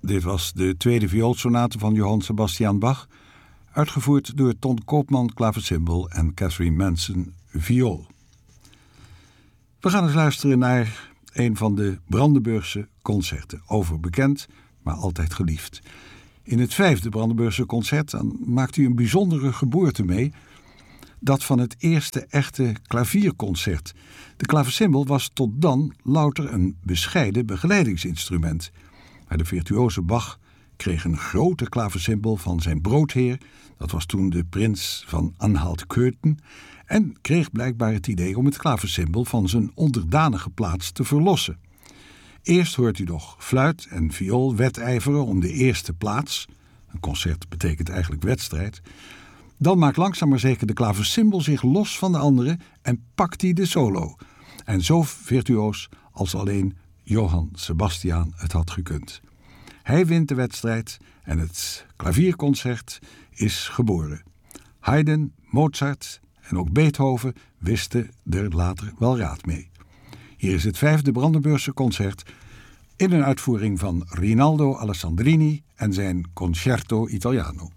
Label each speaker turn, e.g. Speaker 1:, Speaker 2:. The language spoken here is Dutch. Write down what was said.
Speaker 1: Dit was de tweede vioolsonate van Johann Sebastian Bach, uitgevoerd door Ton Koopman klaversymbal en Catherine Manson viool. We gaan eens luisteren naar een van de Brandenburgse concerten, overbekend, maar altijd geliefd. In het 5e Brandenburgse concert maakt u een bijzondere geboorte mee, dat van het eerste echte klavierconcert. De klaversymbal was tot dan louter een bescheiden begeleidingsinstrument. Maar de virtuoze Bach kreeg een grote klaversymbal van zijn broodheer, dat was toen de prins van Anhalt-Köthen, en kreeg blijkbaar het idee om het klaversymbal van zijn onderdanige plaats te verlossen. Eerst hoort u nog fluit en viool wedijveren om de eerste plaats. Een concert betekent eigenlijk wedstrijd. Dan maakt langzaam maar zeker de klaversymbal zich los van de anderen en pakt hij de solo. En zo virtuoos als alleen Johann Sebastian het had gekund. Hij wint de wedstrijd en het klavierconcert is geboren. Haydn, Mozart en ook Beethoven wisten er later wel raad mee. Hier is het 5e Brandenburgse concert in een uitvoering van Rinaldo Alessandrini en zijn Concerto Italiano.